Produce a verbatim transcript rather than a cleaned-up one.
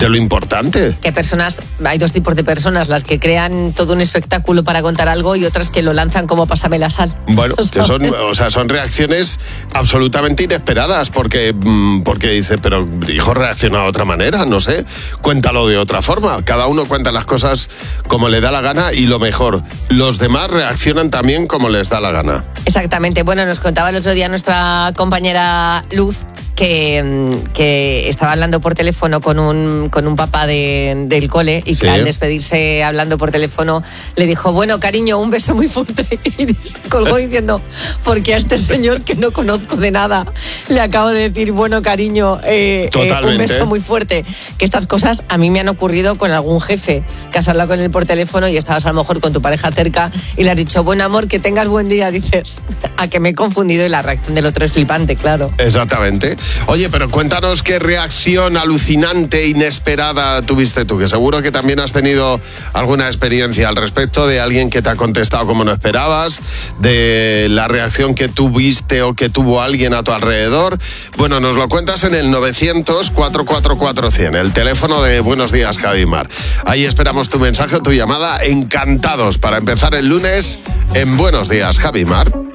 de lo importante. Que personas, hay dos tipos de personas, las que crean todo un espectáculo para contar algo y otras que lo lanzan como pásame la sal. Bueno, que son, o sea, son reacciones absolutamente inesperadas, porque, porque dice, pero hijo, reacciona de otra manera, no sé, cuéntalo de otra forma. Cada uno cuenta las cosas como le da la gana y lo mejor, los demás reaccionan también como les da la gana. Exactamente. Bueno, nos contaba el otro día nuestra compañera Luz que, que estaba hablando por teléfono con un, con un papá de, del cole y que sí, al despedirse hablando por teléfono le dijo, bueno, cariño, un beso muy fuerte, y se colgó diciendo, porque a este señor que no conozco de nada le acabo de decir, bueno, cariño, eh, eh, un beso muy fuerte. Que estas cosas a mí me han ocurrido con algún jefe, que has hablado con él por teléfono y estabas a lo mejor con tu pareja cerca y le has dicho, buen amor, que tengas buen día, dices, a que me he confundido, y la reacción del otro es flipante, claro. Exactamente. Oye, pero cuéntanos qué reacción alucinante, inesperada tuviste tú, que seguro que también has tenido alguna experiencia al respecto de alguien que te ha contestado como no esperabas, de la reacción que tuviste o que tuvo alguien a tu alrededor. Bueno, nos lo cuentas en el novecientos, cuatrocientos cuarenta y cuatro cien, el teléfono de Buenos Días, Javi y Mar. Ahí esperamos tu mensaje o tu llamada, encantados para empezar el lunes en Buenos Días, Javi y Mar.